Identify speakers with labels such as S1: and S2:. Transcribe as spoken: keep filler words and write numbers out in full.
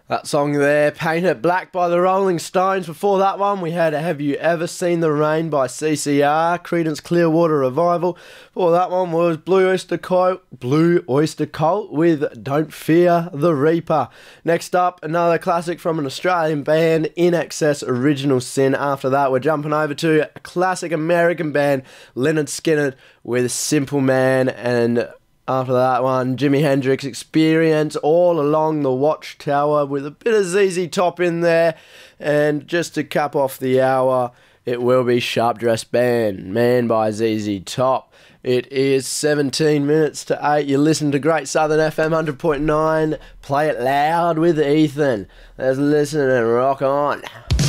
S1: That song there, Paint It Black by the Rolling Stones. Before that one, we had Have You Ever Seen the Rain by C C R, Creedence Clearwater Revival. Before that one was Blue Oyster Cult, Blue Oyster Cult with Don't Fear the Reaper. Next up, another classic from an Australian band, In Excess Original Sin. After that, we're jumping over to a classic American band, Lynyrd Skynyrd with Simple Man, and after that one, Jimi Hendrix Experience, All Along the Watchtower with a bit of Z Z Top in there. And just to cap off the hour, it will be Sharp Dress Band, Man by Z Z Top. It is seventeen minutes to eight. You listen to Great Southern F M one hundred point nine. Play it loud with Ethan. Let's listen and rock on.